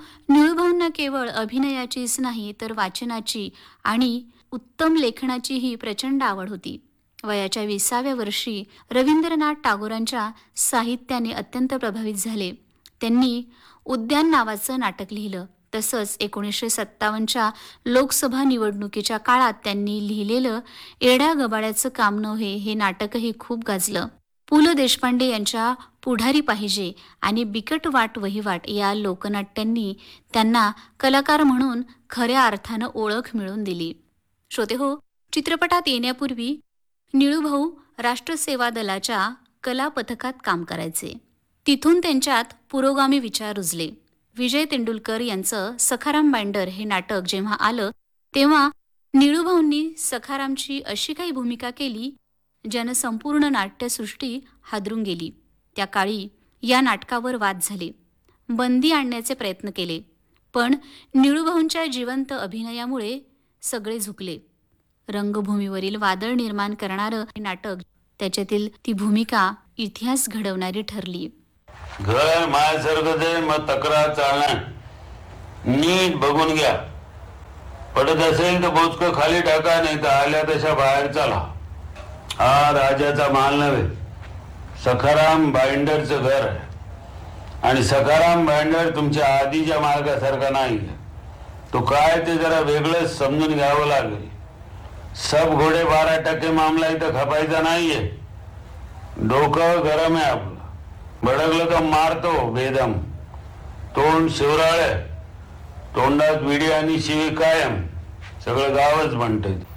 निळूभाऊंना केवळ अभिनयाचीच नाही तर वाचनाची आणि उत्तम लेखनाचीही प्रचंड आवड होती. वयाच्या 20व्या वर्षी रवींद्रनाथ टागोरांच्या साहित्याने अत्यंत प्रभावित झाले. त्यांनी उद्यान नावाचं नाटक लिहिलं. तसंच 1957च्या लोकसभा निवडणुकीच्या काळात त्यांनी लिहिलेलं येड्या गबाळ्याचं काम नव्हे हे नाटकही खूप गाजलं. पु ल देशपांडे यांच्या पुढारी पाहिजे आणि बिकट वाट वहिवाट या लोकनाट्यांनी त्यांना कलाकार म्हणून खऱ्या अर्थानं ओळख मिळवून दिली. श्रोतेहो, चित्रपटात येण्यापूर्वी निळूभाऊ राष्ट्रसेवा दलाच्या कला पथकात काम करायचे. तिथून त्यांच्यात पुरोगामी विचार रुजले. विजय तेंडुलकर यांचं सखाराम बाइंडर हे नाटक जेव्हा आलं तेव्हा निळूभाऊंनी सखारामची अशी काही भूमिका केली ज्यानं संपूर्ण नाट्यसृष्टी हादरून गेली. त्या काळी या नाटकावर वाद झाले, बंदी आणण्याचे प्रयत्न केले, पण निळूभाऊंच्या जिवंत अभिनयामुळे सगळे झुकले. रंगभूमीवरील वादळ निर्माण करणारं हे नाटक, त्याच्यातील ती भूमिका इतिहास घडवणारी ठरली. घर माझ्यासारखं आहे, मग तक्रार चालणार. नीट बघून घ्या. पडत असेल तर बोचकं खाली टाका, नाही तर आल्या तशा बाहेर चला. हा राजाचा माल नव्हे, सखाराम बाइंडरचं घर आहे. आणि सखाराम बाइंडर तुमच्या आधीच्या मार्गासारखा नाही. तो काय ते जरा वेगळंच समजून घ्यावं लागेल. सब घोडे 12% मामला इथं खपायचा नाहीये. डोकं गरम आहे आपलं. भडकलं तर मारतो बेदम. तोंड शिवराळ, तोंडात विडी आणि शिवी कायम. सगळं गावच म्हणतंय.